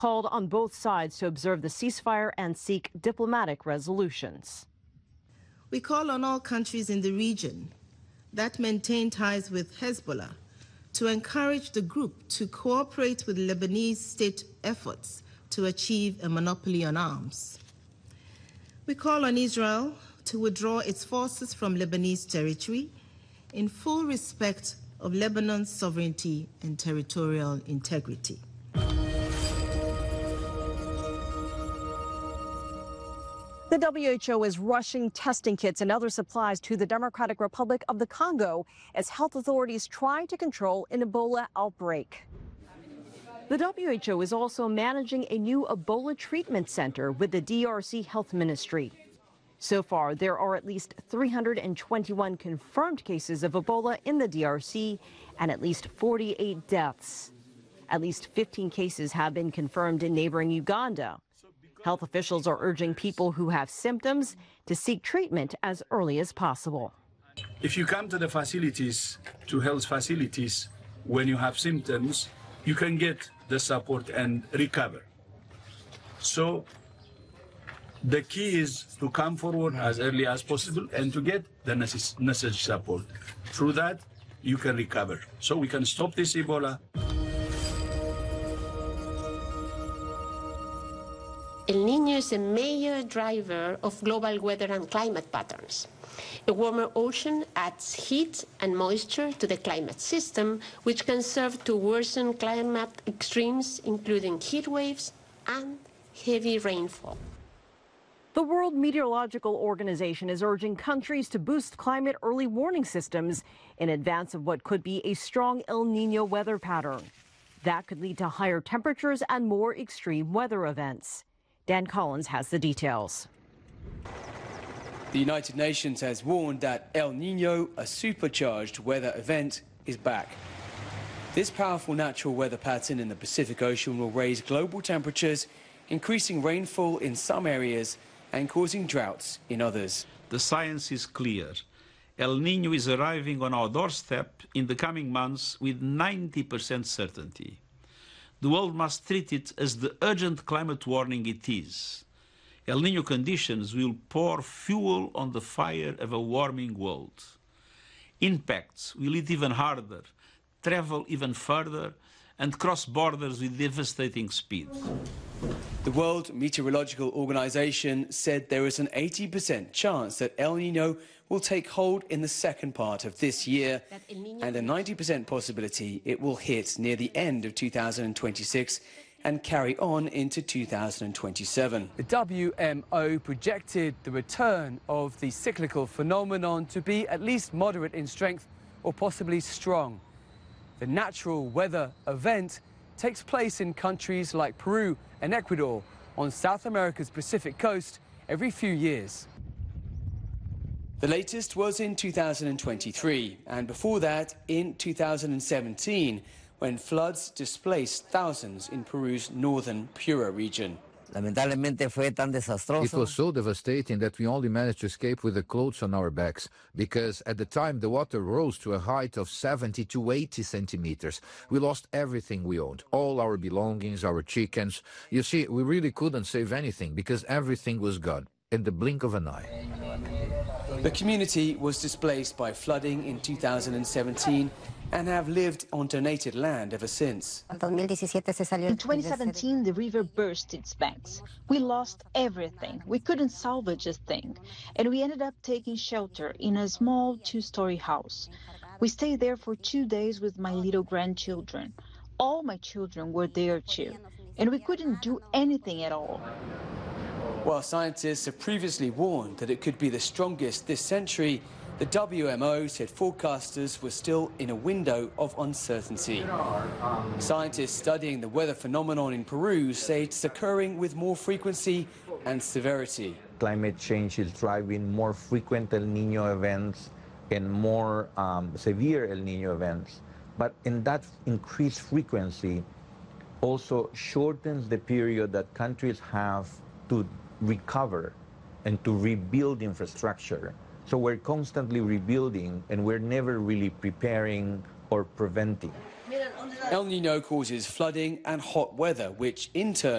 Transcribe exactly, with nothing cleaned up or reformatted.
called on both sides to observe the ceasefire and seek diplomatic resolutions. We call on all countries in the region that maintain ties with Hezbollah to encourage the group to cooperate with Lebanese state efforts to achieve a monopoly on arms. We call on Israel to withdraw its forces from Lebanese territory in full respect of Lebanon's sovereignty and territorial integrity. The W H O is rushing testing kits and other supplies to the Democratic Republic of the Congo as health authorities try to control an Ebola outbreak. The W H O is also managing a new Ebola treatment center with the D R C Health Ministry. So far, there are at least three hundred twenty-one confirmed cases of Ebola in the D R C and at least forty-eight deaths. At least fifteen cases have been confirmed in neighboring Uganda. Health officials are urging people who have symptoms to seek treatment as early as possible. If you come to the facilities, to health facilities, when you have symptoms, you can get the support and recover. So the key is to come forward as early as possible and to get the necessary support. Through that, you can recover. So we can stop this Ebola. El Niño is a major driver of global weather and climate patterns. A warmer ocean adds heat and moisture to the climate system, which can serve to worsen climate extremes, including heat waves and heavy rainfall. The World Meteorological Organization is urging countries to boost climate early warning systems in advance of what could be a strong El Niño weather pattern. That could lead to higher temperatures and more extreme weather events. Dan Collins has the details. The United Nations has warned that El Niño, a supercharged weather event, is back. This powerful natural weather pattern in the Pacific Ocean will raise global temperatures, increasing rainfall in some areas and causing droughts in others. The science is clear. El Niño is arriving on our doorstep in the coming months with ninety percent certainty. The world must treat it as the urgent climate warning it is. El Niño conditions will pour fuel on the fire of a warming world. Impacts will hit even harder, travel even further, and cross borders with devastating speed. The World Meteorological Organization said there is an eighty percent chance that El Niño will take hold in the second part of this year, and a ninety percent possibility it will hit near the end of two thousand twenty-six and carry on into two thousand twenty-seven. The W M O projected the return of the cyclical phenomenon to be at least moderate in strength or possibly strong. The natural weather event takes place in countries like Peru and Ecuador on South America's Pacific coast every few years. The latest was in two thousand twenty-three, and before that in two thousand seventeen, when floods displaced thousands in Peru's northern Piura region. It was so devastating that we only managed to escape with the clothes on our backs, because at the time the water rose to a height of seventy to eighty centimeters. We lost everything we owned, all our belongings, our chickens. You see, we really couldn't save anything because everything was gone in the blink of an eye. The community was displaced by flooding in two thousand seventeen and have lived on donated land ever since. In twenty seventeen, the river burst its banks. We lost everything. We couldn't salvage a thing. And we ended up taking shelter in a small two-story house. We stayed there for two days with my little grandchildren. All my children were there too. And we couldn't do anything at all. While scientists have previously warned that it could be the strongest this century, the W M O said forecasters were still in a window of uncertainty. Scientists studying the weather phenomenon in Peru say it's occurring with more frequency and severity. Climate change is driving more frequent El Niño events and more um, severe El Niño events. But in that increased frequency also shortens the period that countries have to recover and to rebuild infrastructure. So we're constantly rebuilding and we're never really preparing or preventing. El Niño causes flooding and hot weather, which in turn